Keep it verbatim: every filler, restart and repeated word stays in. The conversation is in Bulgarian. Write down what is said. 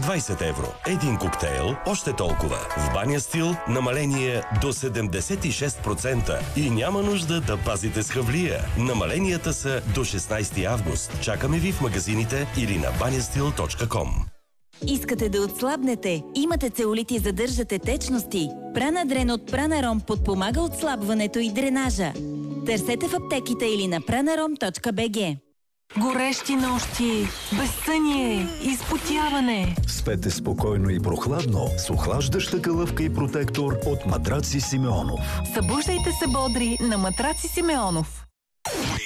двайсет евро. Един коктейл, още толкова. В Баня Стил намаление до седемдесет и шест процента. И няма нужда да пазите с хавлия. Намаленията са до шестнайсети август. Чакаме ви в магазините или на баня стил точка ком. Искате да отслабнете? Имате целулит и задържате течности? Пранадрен от Пранаром подпомага отслабването и дренажа. Търсете в аптеките или на пранаром точка би джи. Горещи нощи, безсъние, изпотяване. Спете спокойно и прохладно с охлаждаща калъвка и протектор от Матраци Симеонов. Събуждайте се бодри на Матраци Симеонов.